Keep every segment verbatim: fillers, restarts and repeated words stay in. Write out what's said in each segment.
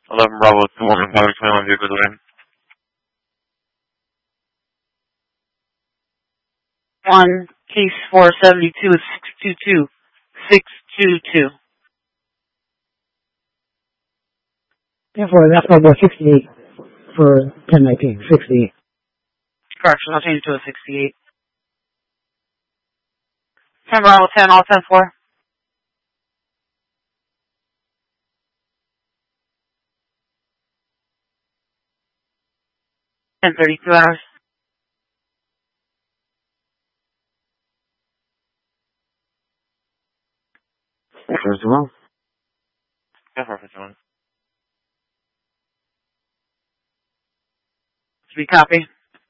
eleven Bravo, two one, five twenty-one vehicles away. One, case four seventy-two is six two two. six two two. Therefore, that's number sixty-eight for ten nineteen. sixty-eight. Correction, I'll change it to a sixty-eight. ten Bravo ten, all ten four. ten thirty-two hours. First of all. Yeah, four fifty-one. Should we copy?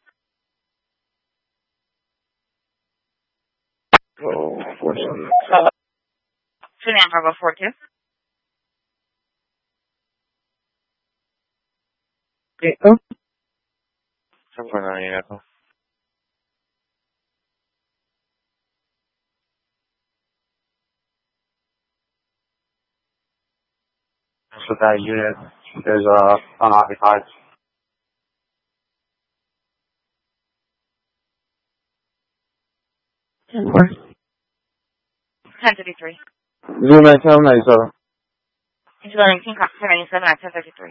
Oh, four seven. Two nine Bravo four two. Okay, oh. seven four nine eight Echo. So that unit is uh, unoccupied. ten four. ten thirty-three. Zoom nine seven nine seven. Into nineteen, copy ten ninety-seven at ten thirty-three.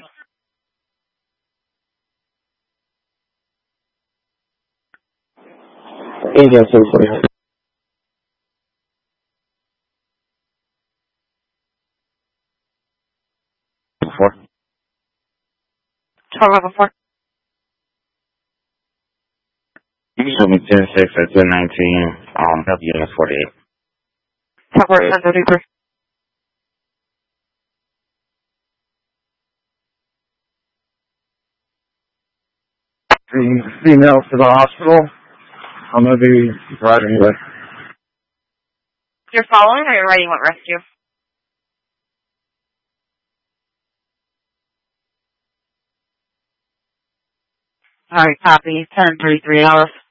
Agent six forty. Four. twelve Bravo four. You can show me ten six at ten nineteen. Um, help unit forty-eight. twelve Bravo ten thirty-three. The female to the hospital. I'm gonna be driving with. You're following or you're writing what rescue? Alright, copy. ten thirty-three hours.